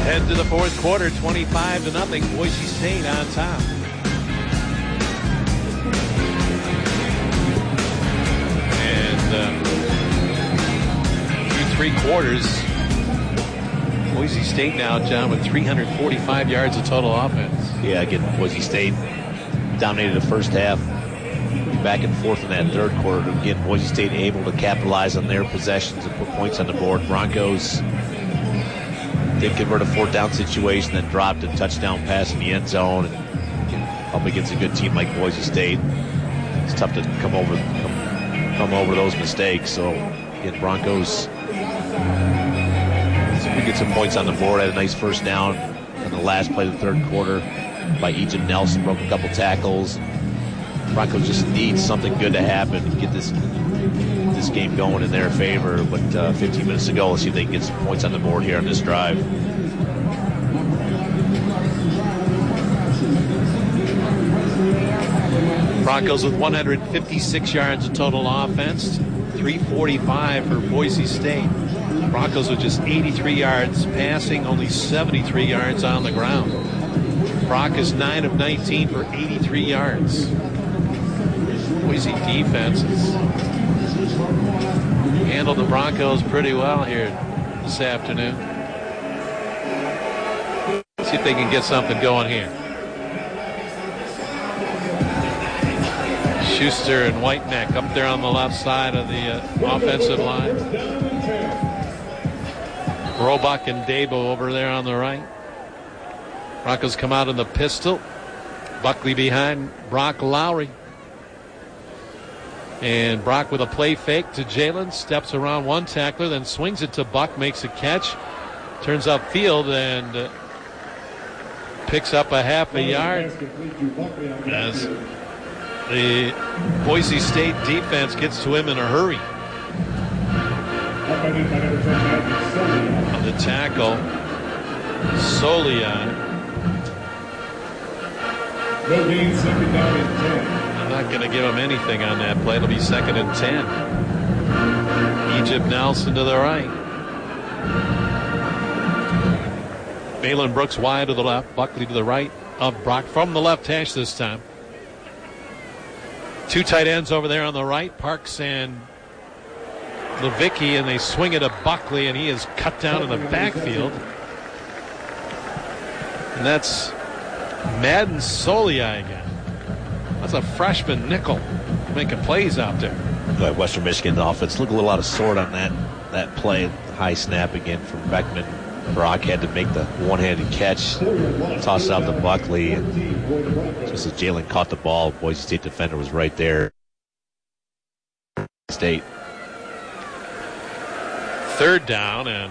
Head to the fourth quarter, 25-0. Boise State on top. And through three quarters, Boise State now, John, with 345 yards of total offense. Yeah, again, Boise State dominated the first half. Back and forth in that third quarter. Again, Boise State able to capitalize on their possessions and put points on the board. Broncos did convert a fourth down situation, then dropped a touchdown pass in the end zone. And up against a good team like Boise State, it's tough to come over those mistakes. So, again, Broncos we get some points on the board. Had a nice first down on the last play of the third quarter by Egypt Nelson. Broke a couple tackles. Broncos just need something good to happen to get this game going in their favor. But 15 minutes to go, let's see if they can get some points on the board here on this drive. Broncos with 156 yards of total offense, 345 for Boise State. Broncos with just 83 yards passing, only 73 yards on the ground. Brock is 9 of 19 for 83 yards. Boise defense has handled the Broncos pretty well here this afternoon. Let's see if they can get something going here. Schuster and Whiteneck up there on the left side of the offensive line. Roebuck and Dabo over there on the right. Broncos come out in the pistol. Buckley behind Brock Lowry. And Brock with a play fake to Jalen. Steps around one tackler, then swings it to Buck. Makes a catch. Turns upfield and picks up a half a yard. As the Boise State defense gets to him in a hurry. On the tackle, Solian. No gain, second down and 10. I'm not going to give him anything on that play. It'll be second and 10. Egypt Nelson to the right. Balin Brooks wide to the left. Buckley to the right of Brock from the left hash this time. Two tight ends over there on the right, Parks and Levicki, and they swing it to Buckley, and he is cut down in the backfield. And that's Madden Soliai again. That's a freshman nickel making plays out there. Western Michigan offense looked a little out of sort on that play. High snap again from Beckman. Brock had to make the one-handed catch, toss it out to Buckley, and just as Jalen caught the ball, Boise State defender was right there. State. Third down and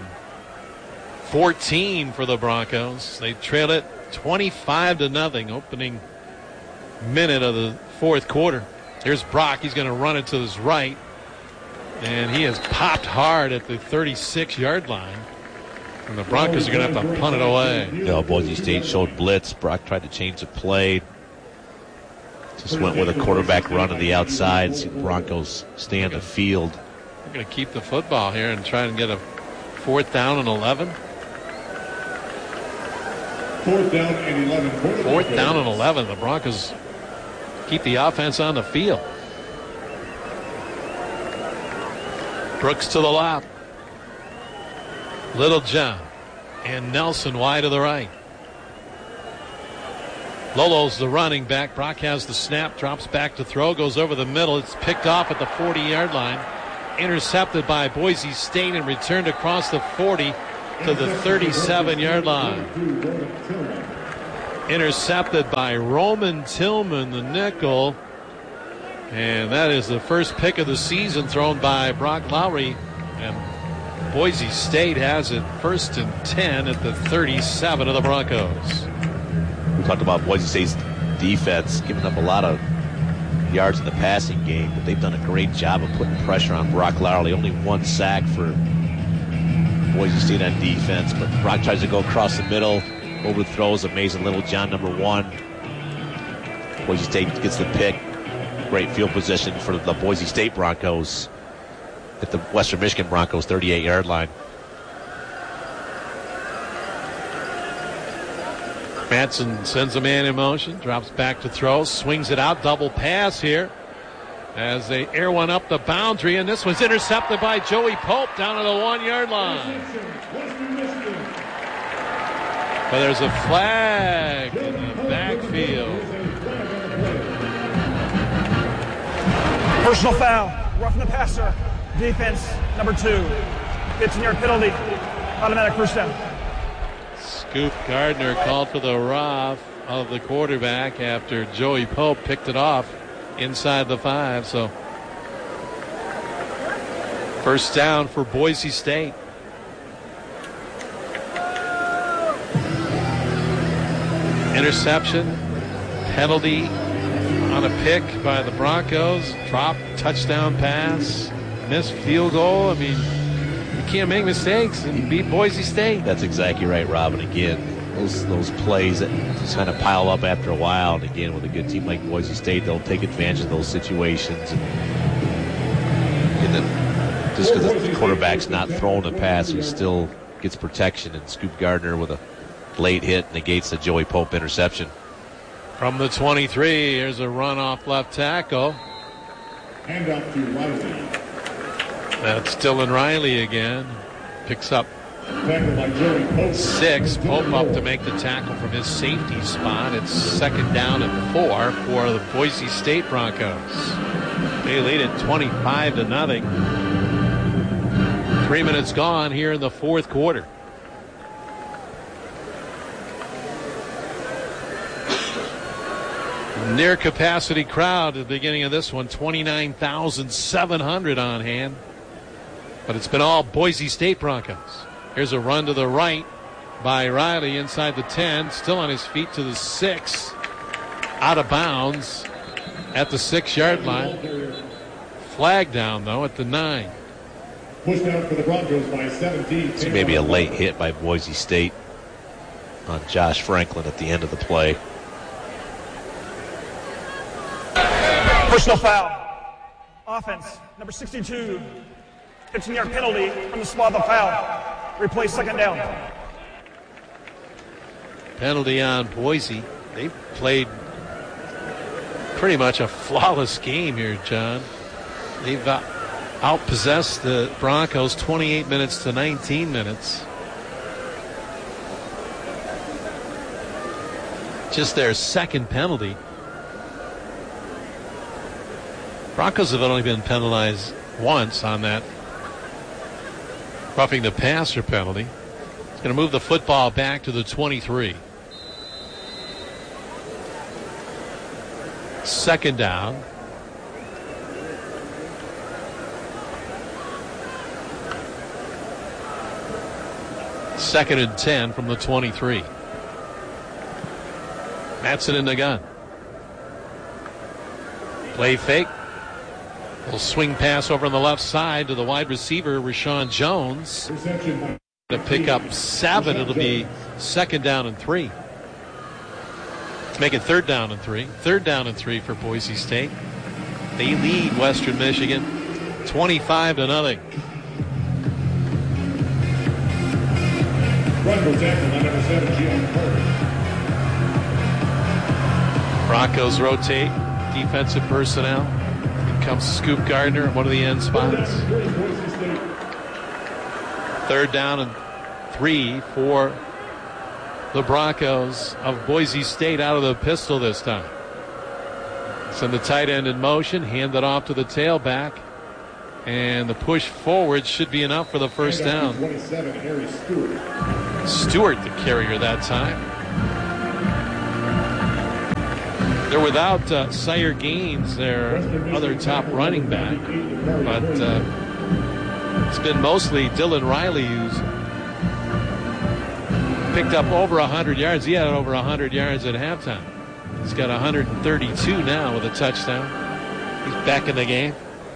14 for the Broncos. They trail it 25-0, opening minute of the fourth quarter. Here's Brock. He's going to run it to his right, and he has popped hard at the 36-yard line. And the Broncos are going to have to punt it away. Boise State showed blitz. Brock tried to change the play. Just went with a quarterback run to the outside. See the Broncos stay on the field. We're going to keep the football here and try and get a fourth down and 11. Fourth down and 11. Fourth down and 11. The Broncos keep the offense on the field. Brooks to the left. Littlejohn and Nelson wide to the right. Lolo's the running back. Brock has the snap, drops back to throw, goes over the middle. It's picked off at the 40-yard line. Intercepted by Boise State and returned across the 40 to the 37-yard line. Intercepted by Roman Tillman, the nickel. And that is the first pick of the season thrown by Brock Lowry. And Boise State has it first and 10 at the 37 of the Broncos. We talked about Boise State's defense giving up a lot of yards in the passing game, but they've done a great job of putting pressure on Brock Lowry. Only one sack for Boise State on defense, but Brock tries to go across the middle, overthrows Amazing Littlejohn, number one. Boise State gets the pick. Great field position for the Boise State Broncos at the Western Michigan Broncos 38-yard line. Madsen sends a man in motion, drops back to throw, swings it out, double pass here as they air one up the boundary, and this one's intercepted by Joey Pope down to the 1-yard line. But there's a flag in the backfield. Personal foul, roughing the passer, defense number 2. 15-yard penalty, automatic first down. Scoop Gardner called for the rough of the quarterback after Joey Pope picked it off inside the 5. So first down for Boise State. Interception, penalty on a pick by the Broncos, drop, touchdown pass, missed field goal. I mean, you can't make mistakes and beat Boise State. That's exactly right, Robin. Again, those plays that just kind of pile up after a while. And again, with a good team like Boise State, they'll take advantage of those situations. And then just because the quarterback's not throwing the pass, he still gets protection. And Scoop Gardner with a late hit negates the Joey Pope interception. From the 23, here's a run off left tackle. Hand off to Riley. That's Dylan Riley again. Picks up Tackled by Joey Pope. 6. Pope up to make the tackle from his safety spot. It's second down and 4 for the Boise State Broncos. They lead it 25-0. 3 minutes gone here in the fourth quarter. Near capacity crowd at the beginning of this one, 29,700 on hand. But it's been all Boise State Broncos. Here's a run to the right by Riley inside the 10, still on his feet to the 6. Out of bounds at the 6-yard line. Flag down though at the 9. Pushed down for the Broncos by 17. It's maybe a late hit by Boise State on Josh Franklin at the end of the play. Personal foul, offense number 62. 15-yard penalty from the spot of the foul. Replay second down. Penalty on Boise. They played pretty much a flawless game here, John. They've outpossessed the Broncos 28 minutes to 19 minutes. Just their second penalty. Broncos have only been penalized once on that roughing the passer penalty. It's going to move the football back to the 23. Second down. Second and 10 from the 23. Madsen in the gun. Play fake. Little swing pass over on the left side to the wide receiver, Rashawn Jones. To pick up 7, it'll be second down and 3. Make it third down and 3. Third down and 3 for Boise State. They lead Western Michigan 25-0. Broncos rotate defensive personnel. Comes Scoop Gardner at one of the end spots. Third down and 3 for the Broncos of Boise State out of the pistol this time. Send the tight end in motion, hand it off to the tailback, and the push forward should be enough for the first down. Stewart the carrier that time. They're without Sire Gaines, their other top running back, but it's been mostly Dylan Riley who's picked up over 100 yards. He had over 100 yards at halftime. He's got 132 now with a touchdown. He's back in the game.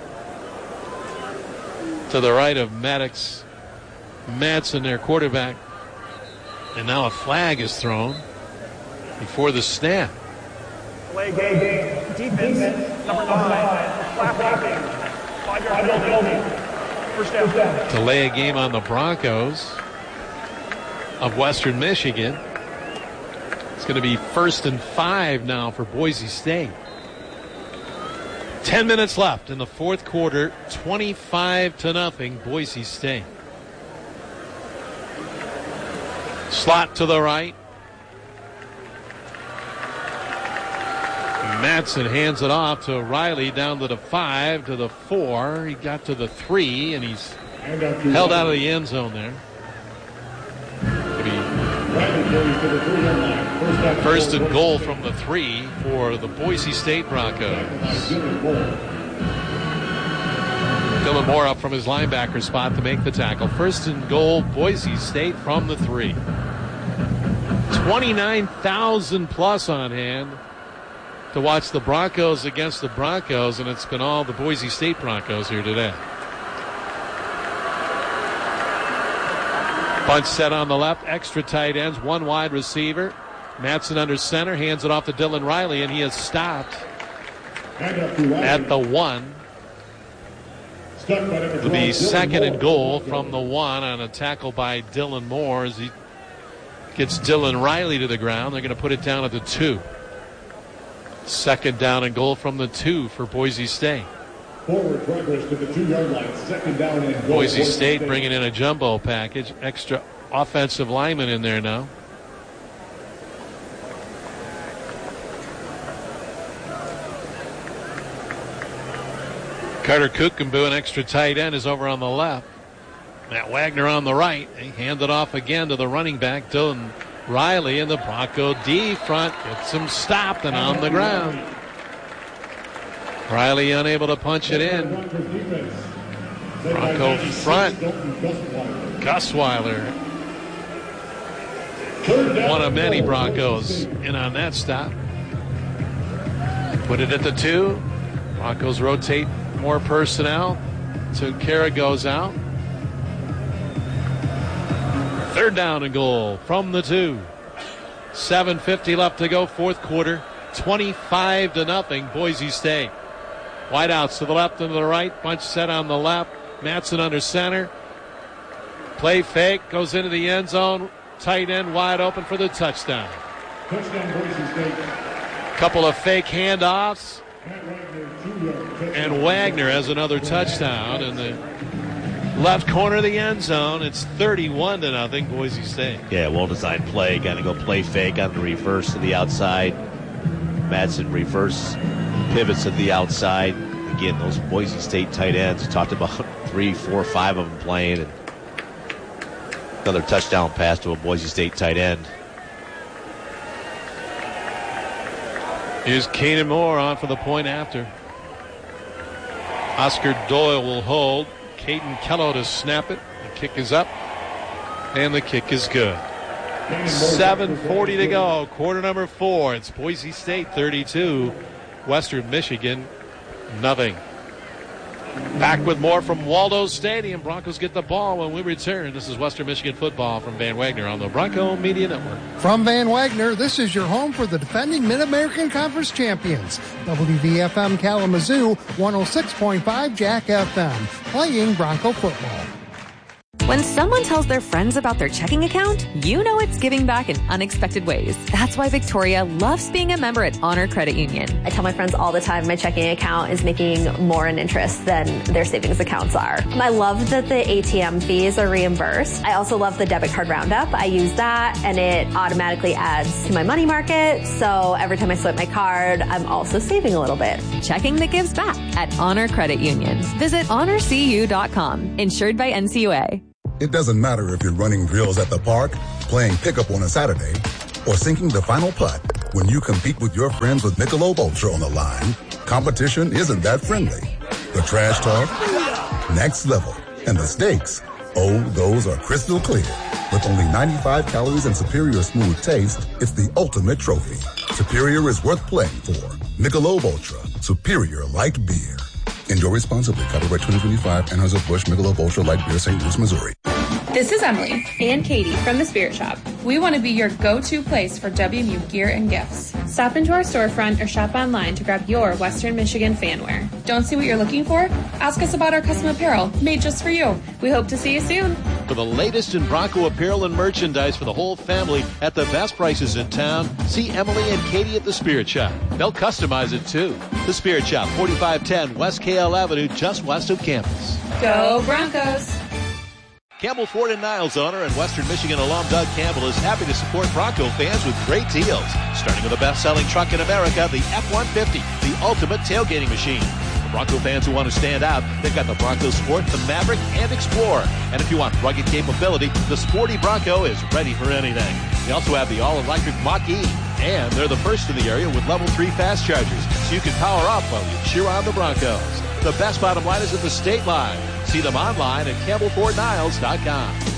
To the right of Maddox, Madsen, their quarterback. And now a flag is thrown before the snap. Delay game, defense number 9. Flapping, 5-yard penalty. First down. Delay a game on the Broncos of Western Michigan. It's going to be 1st and 5 now for Boise State. 10 minutes left in the fourth quarter, 25-0, Boise State. Slot to the right. Madsen hands it off to Riley down to the 5, to the 4. He got to the 3, and he's held out of the end zone there. First and goal from the 3 for the Boise State Broncos. Dylan Moore up from his linebacker spot to make the tackle. First and goal, Boise State from the 3. 29,000 plus on hand to watch the Broncos against the Broncos, and it's been all the Boise State Broncos here today. Bunch set on the left, extra tight ends, one wide receiver. Madsen under center, hands it off to Dylan Riley, and he is stopped at the 1. It'll be second and goal from the 1 on a tackle by Dylan Moore as he gets Dylan Riley to the ground. They're going to put it down at the 2. Second down and goal from the 2 for Boise State. Forward progress to the 2-yard line. Second down and goal. Boise State bringing in a jumbo package. Extra offensive lineman in there now. Carter Kukumbu, an extra tight end, is over on the left. Matt Wagner on the right. He handed off again to the running back, Dylan Riley, and the Bronco D front gets him stopped and on the ground. Riley unable to punch it in. Bronco front. Gusweiler, one of many Broncos in on that stop. Put it at the 2. Broncos rotate more personnel. Kara goes out. Third down and goal from the 2. 7:50 left to go, fourth quarter. 25-0, Boise State. Wideouts to the left and to the right. Bunch set on the left. Madsen under center. Play fake. Goes into the end zone. Tight end wide open for the touchdown. Touchdown, Boise State. Couple of fake handoffs. And Wagner has another touchdown in the left corner of the end zone. It's 31-0, Boise State. Yeah, well-designed play. Got to go play fake on the reverse to the outside. Madsen reverse pivots to the outside. Again, those Boise State tight ends. Talked about 3, 4, 5 of them playing. And another touchdown pass to a Boise State tight end. Here's Kanan Moore on for the point after. Oscar Doyle will hold. Caden Kello to snap it. The kick is up. And the kick is good. 7:40 to go. Quarter number 4. It's Boise State 32. Western Michigan, nothing. Back with more from Waldo Stadium. Broncos get the ball when we return. This is Western Michigan football from Van Wagner on the Bronco Media Network. From Van Wagner, this is your home for the defending Mid-American Conference champions. WVFM Kalamazoo, 106.5 Jack FM, playing Bronco football. When someone tells their friends about their checking account, you know it's giving back in unexpected ways. That's why Victoria loves being a member at Honor Credit Union. I tell my friends all the time my checking account is making more in interest than their savings accounts are. I love that the ATM fees are reimbursed. I also love the debit card roundup. I use that and it automatically adds to my money market. So every time I swipe my card, I'm also saving a little bit. Checking that gives back at Honor Credit Union. Visit honorcu.com. Insured by NCUA. It doesn't matter if you're running drills at the park, playing pickup on a Saturday, or sinking the final putt. When you compete with your friends with Michelob Ultra on the line, competition isn't that friendly. The trash talk, next level. And the stakes, oh, those are crystal clear. With only 95 calories and superior smooth taste, it's the ultimate trophy. Superior is worth playing for. Michelob Ultra, superior light beer. Enjoy responsibly. Copyright 2025, Anheuser-Busch Michelob Ultra Light Beer, St. Louis, Missouri. This is Emily and Katie from The Spirit Shop. We want to be your go-to place for WMU gear and gifts. Stop into our storefront or shop online to grab your Western Michigan fanwear. Don't see what you're looking for? Ask us about our custom apparel made just for you. We hope to see you soon. For the latest in Bronco apparel and merchandise for the whole family at the best prices in town, see Emily and Katie at the Spirit Shop. They'll customize it too. The Spirit Shop, 4510 West KL Avenue, just west of campus. Go Broncos! Campbell Ford and Niles owner and Western Michigan alum Doug Campbell is happy to support Bronco fans with great deals. Starting with the best-selling truck in America, the F-150, the ultimate tailgating machine. For Bronco fans who want to stand out, they've got the Bronco Sport, the Maverick, and Explorer. And if you want rugged capability, the sporty Bronco is ready for anything. They also have the all-electric Mach-E. And they're the first in the area with level 3 fast chargers, so you can power up while you cheer on the Broncos. The best bottom line is at the state line. See them online at CampbellFordNiles.com.